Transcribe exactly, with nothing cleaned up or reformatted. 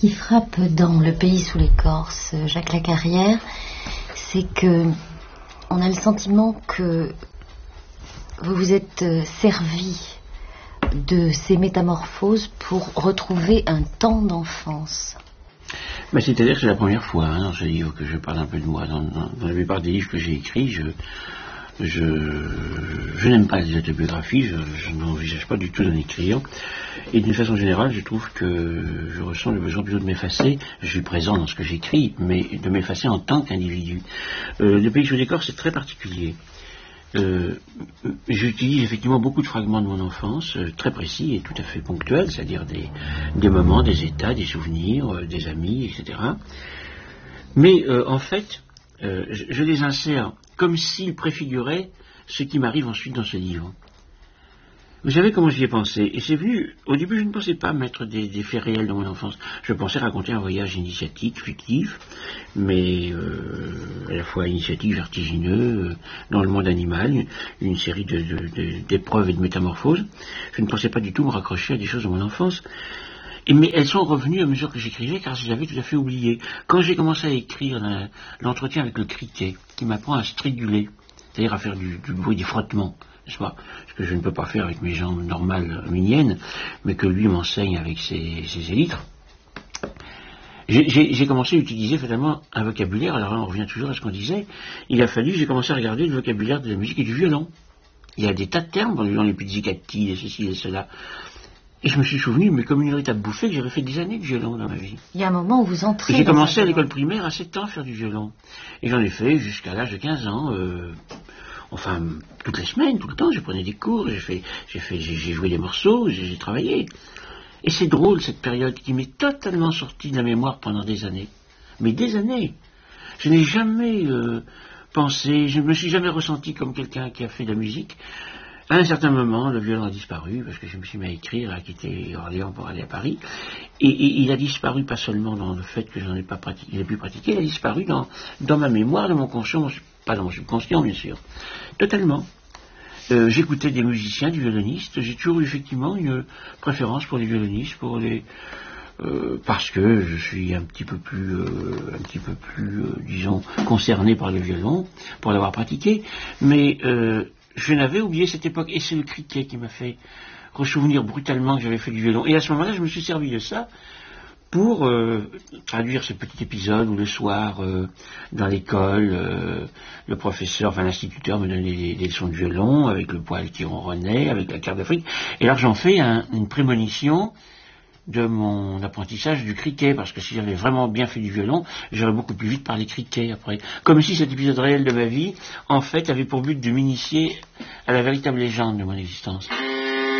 qui frappe dans Le pays sous l'écorce, Jacques Lacarrière, c'est que on a le sentiment que vous vous êtes servi de ces métamorphoses pour retrouver un temps d'enfance. Ben, c'est-à-dire que c'est la première fois hein, dans ce livre que je parle un peu de moi. Dans, dans, dans la plupart des livres que j'ai écrits, je, je, je n'aime pas les autobiographies, je, je n'envisage pas du tout d'en écrire. Et d'une façon générale, je trouve que je ressens le besoin plutôt de m'effacer. Je suis présent dans ce que j'écris, mais de m'effacer en tant qu'individu. Euh, le pays sous l'écorce, c'est très particulier. Euh, j'utilise effectivement beaucoup de fragments de mon enfance, euh, très précis et tout à fait ponctuels, c'est-à-dire des, des moments, des états, des souvenirs, euh, des amis, et cetera. Mais euh, en fait, euh, je, je les insère comme s'ils préfiguraient ce qui m'arrive ensuite dans ce livre. Vous savez comment j'y ai pensé? Et c'est venu, au début je ne pensais pas mettre des, des faits réels dans mon enfance. Je pensais raconter un voyage initiatique, fictif, mais euh, à la fois initiatique, vertigineux, euh, dans le monde animal, une, une série de, de, de, d'épreuves et de métamorphoses. Je ne pensais pas du tout me raccrocher à des choses de mon enfance. Et, mais elles sont revenues à mesure que j'écrivais, car je les avais tout à fait oubliées. Quand j'ai commencé à écrire la, l'entretien avec le criquet, qui m'apprend à striduler, c'est-à-dire à faire du, du bruit des frottements, n'est-ce pas? Ce que je ne peux pas faire avec mes jambes normales miniennes, mais que lui m'enseigne avec ses, ses élytres. J'ai, j'ai, j'ai commencé à utiliser finalement un vocabulaire. Alors là, on revient toujours à ce qu'on disait. Il a fallu, j'ai commencé à regarder le vocabulaire de la musique et du violon. Il y a des tas de termes dans les pizzicati et ceci et cela. Et je me suis souvenu, mais comme une véritable bouffée, que j'avais fait des années de violon dans ma vie. Il y a un moment où vous entrez. Et j'ai commencé à l'école primaire à sept ans à faire du violon. Et j'en ai fait jusqu'à l'âge de quinze ans. Euh, Enfin, toutes les semaines, tout le temps, je prenais des cours, j'ai fait, j'ai fait, j'ai, j'ai joué des morceaux, j'ai, j'ai travaillé. Et c'est drôle, cette période qui m'est totalement sortie de la mémoire pendant des années. Mais des années. Je n'ai jamais euh, pensé, je ne me suis jamais ressenti comme quelqu'un qui a fait de la musique. À un certain moment, le violon a disparu, parce que je me suis mis à écrire, à quitter Orléans pour aller à Paris. Et, et il a disparu pas seulement dans le fait que j'en ai pas pratiqué, il a pu pratiquer, il a disparu dans, dans ma mémoire, dans mon conscient, pas dans mon subconscient, bien sûr. Totalement. Euh, j'écoutais des musiciens, du violoniste. J'ai toujours eu effectivement une préférence pour les violonistes, pour les, euh, parce que je suis un petit peu plus, euh, un petit peu plus, euh, disons, concerné par le violon, pour l'avoir pratiqué. Mais euh, je n'avais oublié cette époque, et c'est le criquet qui m'a fait ressouvenir brutalement que j'avais fait du violon. Et à ce moment-là, je me suis servi de ça pour euh, traduire ce petit épisode où le soir, euh, dans l'école, euh, le professeur, enfin l'instituteur me donnait des, des leçons de violon, avec le poil qui ronronnait, avec la carte d'Afrique, et alors j'en fais un, une prémonition de mon apprentissage du criquet, parce que si j'avais vraiment bien fait du violon, j'aurais beaucoup plus vite parlé criquet après. Comme si cet épisode réel de ma vie, en fait, avait pour but de m'initier à la véritable légende de mon existence.